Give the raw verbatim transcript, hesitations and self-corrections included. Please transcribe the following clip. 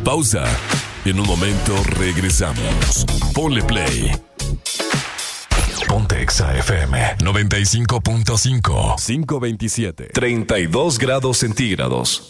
pausa. En un momento regresamos. Ponle play. Ponte Exa F M noventa y cinco punto cinco. quinientos veintisiete. treinta y dos grados centígrados.